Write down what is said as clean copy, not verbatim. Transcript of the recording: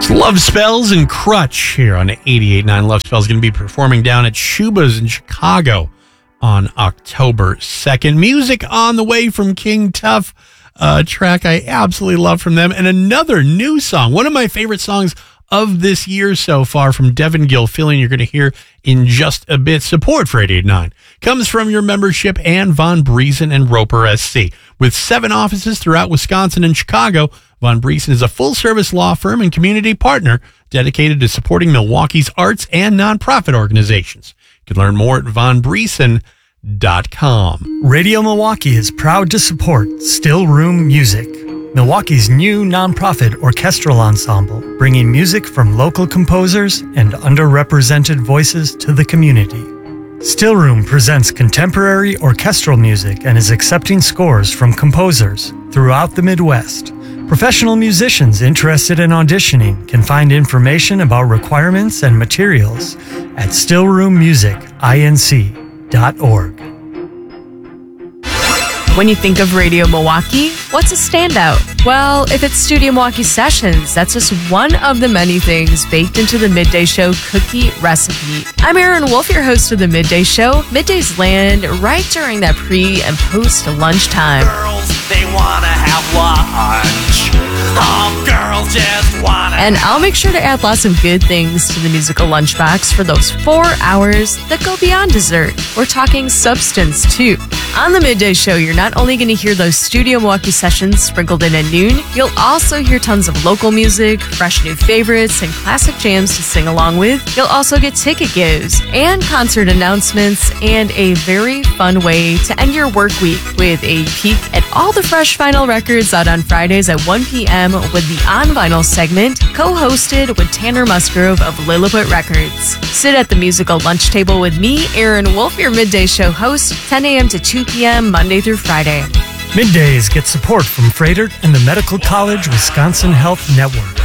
Love Spells and Crutch here on 88.9. Love Spells going to be performing down at Shuba's in Chicago on October 2nd. Music on the way from King Tuff, a track I absolutely love from them. And another new song, one of my favorite songs of this year so far, from Devin Gilfillian, you're going to hear in just a bit. Support for 88.9 comes from your membership and Von Briesen and Roper SC. With 7 offices throughout Wisconsin and Chicago, Von Briesen is a full-service law firm and community partner dedicated to supporting Milwaukee's arts and nonprofit organizations. You can learn more at vonbriesen.com. Radio Milwaukee is proud to support Still Room Music, Milwaukee's new nonprofit orchestral ensemble, bringing music from local composers and underrepresented voices to the community. Still Room presents contemporary orchestral music and is accepting scores from composers throughout the Midwest. Professional musicians interested in auditioning can find information about requirements and materials at stillroommusicinc.org. When you think of Radio Milwaukee, what's a standout? Well, if it's Studio Milwaukee Sessions, that's just one of the many things baked into the Midday Show cookie recipe. I'm Erin Wolf, your host of the Midday Show. Middays land right during that pre- and post-lunchtime. Girls, they wanna have lunch. Oh, girls just wanna. And I'll make sure to add lots of good things to the musical lunchbox for those 4 hours that go beyond dessert. We're talking substance, too. On the Midday Show, you're not only going to hear those Studio Milwaukee sessions sprinkled in at noon, you'll also hear tons of local music, fresh new favorites, and classic jams to sing along with. You'll also get ticket gives and concert announcements and a very fun way to end your work week with a peek at all the fresh vinyl records out on Fridays at 1 p.m. with the On Vinyl segment, co-hosted with Tanner Musgrove of Lilliput Records. Sit at the musical lunch table with me, Erin Wolf, your Midday Show host, 10 a.m. to 2 p.m. Monday through Friday. Middays get support from Froedtert and the Medical College Wisconsin Health Network.